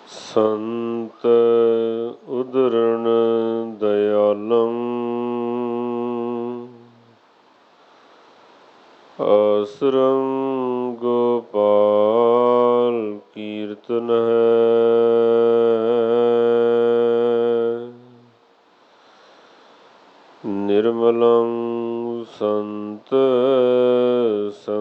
ਸੰਤ ਉਦਰਣ ਦਇਆਲੰ ਆਸਰੰ ਗੋਪਾਲ ਕੀਰਤਨ ਹੈ। ਨਿਰਮਲੰ ਸੰਤ